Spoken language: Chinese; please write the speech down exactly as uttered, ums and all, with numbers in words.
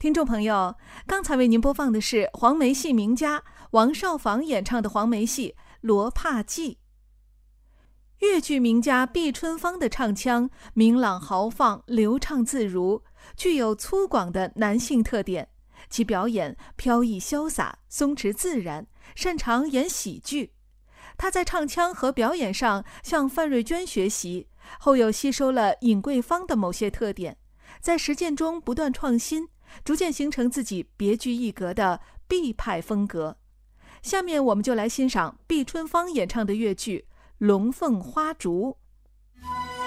听众朋友，刚才为您播放的是黄梅戏名家王少舫演唱的黄梅戏《罗帕记》。粤剧名家毕春芳的唱腔明朗豪放、流畅自如，具有粗犷的男性特点。其表演飘逸潇洒、松弛自然，擅长演喜剧。他在唱腔和表演上向范瑞娟学习，后又吸收了尹桂芳的某些特点，在实践中不断创新，逐渐形成自己别具一格的毕派风格。下面我们就来欣赏毕春芳演唱的粤剧《龙凤花烛》。